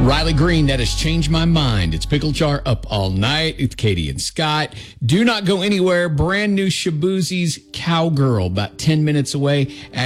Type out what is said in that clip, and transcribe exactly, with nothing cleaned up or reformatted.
Riley Green, that has changed my mind. It's Pickle Jar up all night. It's Katie and Scott. Do not go anywhere. Brand new Shaboozie's Cowgirl, about ten minutes away.